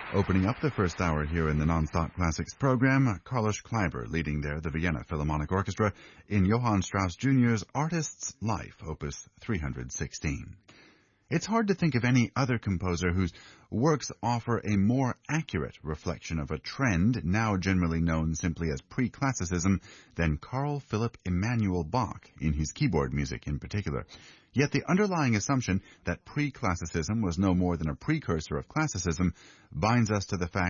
Opening up the first hour here in the Non-Stop Classics program, Carlos Kleiber leading there the Vienna Philharmonic Orchestra in Johann Strauss Jr.'s Artist's Life, Opus 316. It's hard to think of any other composer whose works offer a more accurate reflection of a trend now generally known simply as pre-classicism than Carl Philipp Emanuel Bach in his keyboard music in particular. Yet the underlying assumption that pre-classicism was no more than a precursor of classicism binds us to the fact